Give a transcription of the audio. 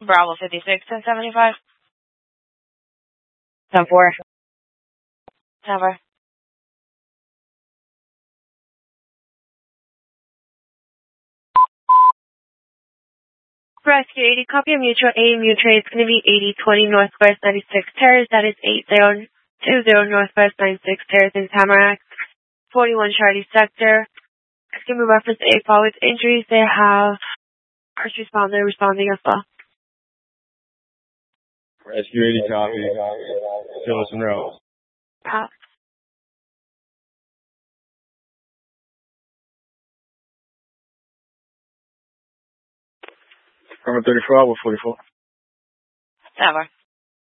Bravo 56 and 75. 10-4. 10-4. Rescue 80, copy of mutual A mutual. It's going to be 8020 Northwest 96 Terrace. That is 8020 Northwest 96 Terrace in Tamarack, 41 Charlie Sector. It's going to be reference A fall with injuries. They have first responder responding as well. Rescue 80 copy. Phyllis and Rose. Pass. Number 34, with 44. 10-4.